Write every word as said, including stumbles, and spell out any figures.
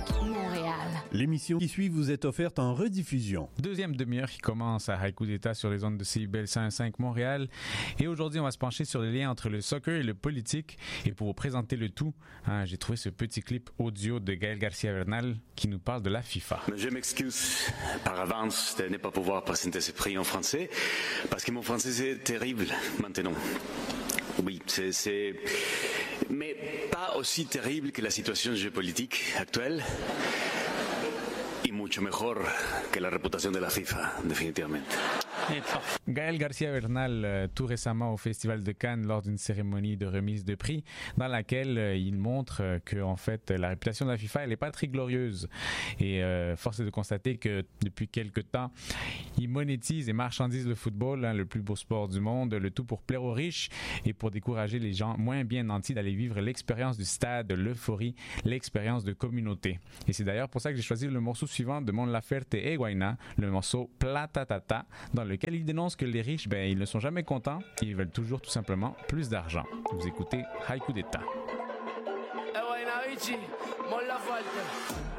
Montréal. L'émission qui suit vous est offerte en rediffusion. Deuxième demi-heure qui commence à Haïku d'État sur les ondes de C I B L cent cinq Montréal. Et aujourd'hui, on va se pencher sur les liens entre le soccer et le politique. Et pour vous présenter le tout, hein, j'ai trouvé ce petit clip audio de Gaël Garcia Bernal qui nous parle de la FIFA. Je m'excuse par avance de ne pas pouvoir présenter ce prix en français, parce que mon français c'est terrible maintenant. Oui, c'est, c'est... mais pas aussi terrible que la situation géopolitique actuelle. Y mucho mejor que la reputación de la FIFA, definitivamente. Gaël Garcia Bernal, euh, tout récemment au Festival de Cannes, lors d'une cérémonie de remise de prix, dans laquelle euh, il montre euh, que, en fait, la réputation de la FIFA, elle n'est pas très glorieuse. Et euh, force est de constater que depuis quelque temps, il monétise et marchandise le football, hein, le plus beau sport du monde, le tout pour plaire aux riches et pour décourager les gens moins bien nantis d'aller vivre l'expérience du stade, l'euphorie, l'expérience de communauté. Et c'est d'ailleurs pour ça que j'ai choisi le morceau suivant de Mon Laferte et Guayna, le morceau Plata Tata, dans lequel il dénonce que les riches, ben, ils ne sont jamais contents, ils veulent toujours tout simplement plus d'argent. Vous écoutez Haïku d'État. Eh, Guayna, Vichy, Mon Laferte.